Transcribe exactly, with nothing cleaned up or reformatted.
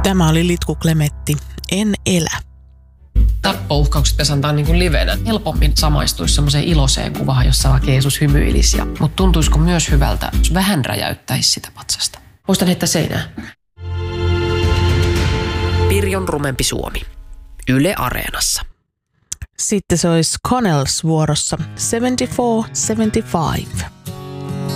Tämä oli Litku Klemetti. En elä. Tappouhkaukset pitäisi antaa niin kuin livenä. Helpommin samaistuisi semmoiseen iloiseen kuvaan, jossa vaikka Jeesus hymyilisi. Mutta tuntuisiko myös hyvältä, jos vähän räjäyttäisi sitä patsasta? Muistan heittää seinään. Pirjon rumempi Suomi. Yle Areenassa. Sitten se olisi Connells vuorossa seitsemänkymmentäneljä seitsemänkymmentäviisi.